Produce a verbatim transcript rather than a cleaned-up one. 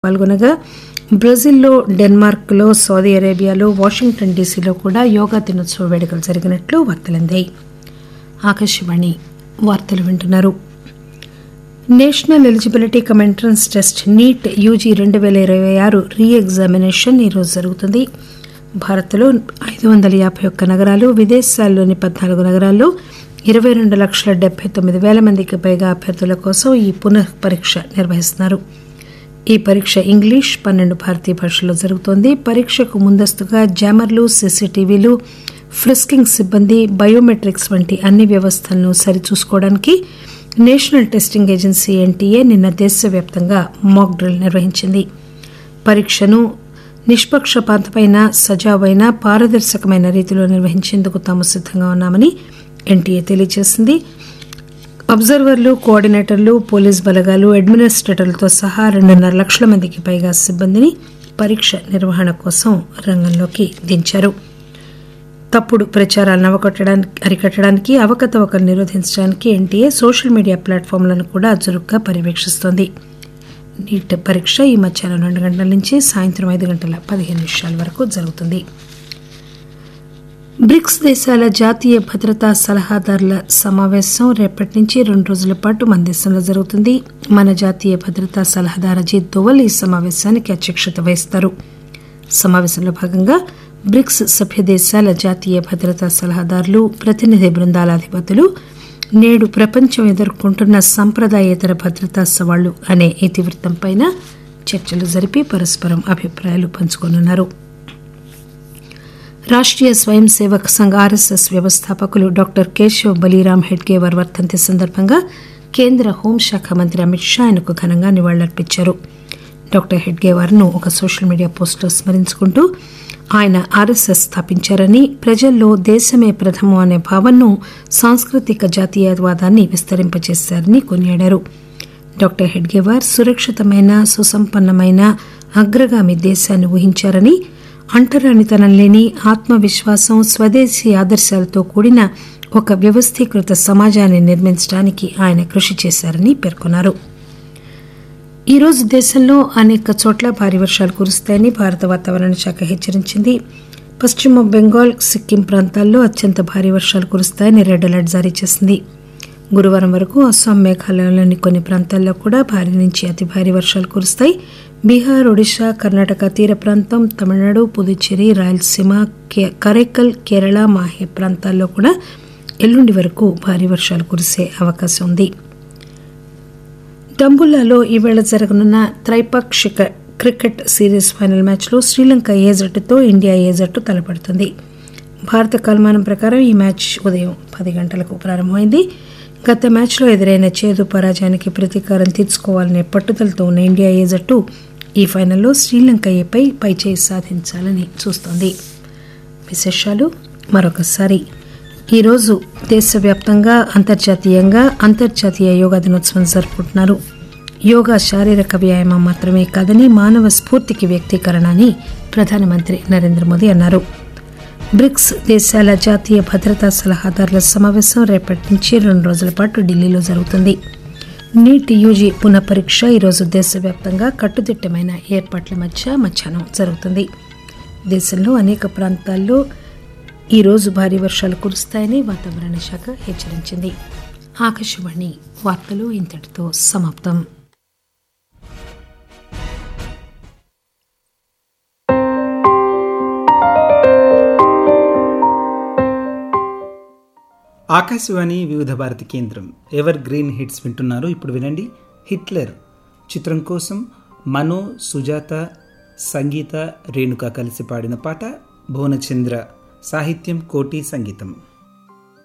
పాల్గొనగా బ్రెజిల్లో, డెన్మార్క్లో, సౌదీ అరేబియాలో, వాషింగ్టన్ డీసీలో కూడా యోగా దినోత్సవ వేడుకలు జరిగినట్లు వార్తలందాయి. ఆకాశవాణి వార్తలు వింటున్నారు. National eligibility cum entrance test NEET UG రెండు పేల ఇరవై ఆరు రీ ఎగ్జామినేషన్ ఈరోజు జరుగుతుంది. భారత్లో ఐదు వందల యాభై ఒక్క నగరాలు, విదేశాల్లోని పద్నాలుగు నగరాల్లో ఇరవై రెండు లక్షల డెబ్బై తొమ్మిది పేల మందికి పైగా అభ్యర్థుల కోసం ఈ పునః పరీక్ష నిర్వహిస్తున్నారు. ఈ పరీక్ష ఇంగ్లీష్, పన్నెండు భారతీయ భాషల్లో జరుగుతోంది. పరీక్షకు ముందస్తుగా జామర్లు, సీసీటీవీలు, ఫ్రిస్కింగ్ సిబ్బంది, బయోమెట్రిక్స్ వంటి అన్ని వ్యవస్థలను సరిచూసుకోవడానికి నేషనల్ టెస్టింగ్ ఏజెన్సీ ఎన్టీఏ నిన్న దేశవ్యాప్తంగా మాక్ డ్రిల్ నిర్వహించింది. పరీక్షను నిష్పక్షపాతమైన, సజావైన, పారదర్శకమైన రీతిలో నిర్వహించేందుకు తాము సిద్దంగా ఉన్నామని ఎన్టీఏ తెలియజేసింది. అబ్జర్వర్లు, కోఆర్డినేటర్లు, పోలీస్ బలగాలు, అడ్మినిస్ట్రేటర్లతో సహా రెండున్నర లక్షల మందికి పైగా సిబ్బందిని పరీక్ష నిర్వహణ కోసం రంగంలోకి దించారు. తప్పుడు ప్రచారాలను అవకట్టడానికి అరికట్టడానికి, అవకతవకలు నిరోధించడానికి ఎన్టీఏ సోషల్ మీడియా ప్లాట్ఫామ్లను కూడా చురుగ్గా పర్యవేక్షిస్తోంది. నీట్ పరీక్ష ఈ మధ్యాహ్నం రెండు గంటల నుంచి సాయంత్రం ఐదు గంటల పదిహేను నిమిషాల వరకు జరుగుతుంది. బ్రిక్స్ దేశాల జాతీయ భద్రతా సలహాదారుల సమావేశం రేపటి నుంచి రెండు రోజుల పాటు మన దేశంలో జరుగుతుంది. మన జాతీయ భద్రతా సలహాదారు అజిత్ దోవల్ ఈ సమావేశానికి అధ్యక్షత వహిస్తారు. సమావేశంలో భాగంగా బ్రిక్స్ సభ్య దేశాల జాతీయ భద్రతా సలహాదారులు, ప్రతినిధి బృందాల అధిపతులు నేడు ప్రపంచం ఎదుర్కొంటున్న సంప్రదాయేతర భద్రతా సవాళ్లు అనే ఇతివృత్తంపై చర్చలు జరిపి పరస్పరం అభిప్రాయాలు పంచుకోనున్నారు. రాష్ట్రీయ స్వయం సేవక్ సంఘ్ ఆర్ఎస్ఎస్ వ్యవస్థాపకులు డాక్టర్ కేశవ్ బలీరామ్ హెడ్గేవార్ వర్ధంతి సందర్భంగా కేంద్ర హోంశాఖ మంత్రి అమిత్ షా ఆయనకు ఘనంగా నివాళులర్పించారు. డాక్టర్ హెడ్గేవార్ ను ఒక సోషల్ మీడియా పోస్టులో స్మరించుకుంటూ ఆయన ఆర్ఎస్ఎస్ స్థాపించారని, ప్రజల్లో దేశమే ప్రథమం అనే భావనను, సాంస్కృతిక జాతీయవాదాన్ని విస్తరింపజేశారని కొనియాడారు. డాక్టర్ హెడ్గేవార్ సురక్షితమైన, సుసంపన్నమైన అగ్రగామి దేశాన్ని ఊహించారని, అంటరానితనం లేని, ఆత్మవిశ్వాసం, స్వదేశీ ఆదర్శాలతో కూడిన ఒక వ్యవస్థీకృత సమాజాన్ని నిర్మించడానికి ఆయన కృషి చేశారని పేర్కొన్నారు. ఈరోజు దేశంలో అనేక చోట్ల భారీ వర్షాలు కురుస్తాయని భారత వాతావరణ శాఖ హెచ్చరించింది. పశ్చిమ బెంగాల్, సిక్కిం ప్రాంతాల్లో అత్యంత భారీ వర్షాలు కురుస్తాయని రెడ్ అలర్ట్ జారీ చేసింది. గురువారం వరకు అస్సాం, మేఘాలయలోని కొన్ని ప్రాంతాల్లో కూడా భారీ నుంచి అతి భారీ వర్షాలు కురుస్తాయి. బీహార్, ఒడిశా, కర్ణాటక తీర ప్రాంతం, తమిళనాడు, పుదుచ్చేరి, రాయలసీమ, కరైకల్, కేరళ, మాహే ప్రాంతాల్లో కూడా ఎల్లుండి వరకు భారీ వర్షాలు కురిసే అవకాశం ఉంది. డంబుల్లాలో ఈవేళ జరగనున్న త్రైపాక్షిక క్రికెట్ సిరీస్ ఫైనల్ మ్యాచ్లో శ్రీలంక ఏ జట్టుతో ఇండియా ఏ జట్టు తలపడుతుంది. భారత కాలమానం ప్రకారం ఈ మ్యాచ్ ఉదయం పది గంటలకు ప్రారంభమైంది. గత మ్యాచ్లో ఎదురైన చేదు పరాజయానికి ప్రతీకారం తీర్చుకోవాలనే పట్టుదలతో ఉన్న ఇండియా ఏ జట్టు ఈ ఫైనల్లో శ్రీలంక ఏపై పైచేయి సాధించాలని చూస్తోంది. విశేషాలు మరొకసారి. ఈరోజు దేశవ్యాప్తంగా, అంతర్జాతీయంగా అంతర్జాతీయ యోగా దినోత్సవం జరుపుకుంటున్నారు. యోగా శారీరక వ్యాయామం మాత్రమే కాదని మానవ స్ఫూర్తికి వ్యక్తీకరణ అని ప్రధానమంత్రి నరేంద్ర మోదీ అన్నారు. బ్రిక్స్ దేశాల జాతీయ భద్రతా సలహాదారుల సమావేశం రేపటి నుంచి రెండు రోజుల పాటు ఢిల్లీలో జరుగుతుంది. నీట్ యూజీ పునః పరీక్ష ఈరోజు దేశవ్యాప్తంగా కట్టుదిట్టమైన ఏర్పాట్ల మధ్య మధ్యాహ్నం జరుగుతుంది. దేశంలో అనేక ప్రాంతాల్లో ఈరోజు భారీ వర్షాలు కురుస్తాయని వాతావరణ శాఖ హెచ్చరించింది. ఆకాశవాణి వార్తలు ఇంతటితో సమాప్తం. ఆకాశవాణి వివిధ భారతి కేంద్రం ఎవర్ గ్రీన్ హిట్స్ వింటున్నారు. ఇప్పుడు వినండి. హిట్లర్ చిత్రం కోసం మనో, సుజాత, సంగీత, రేణుక కలిసి పాడిన పాట. భువనచంద్ర సాహిత్యం, కోటి సంగీతం.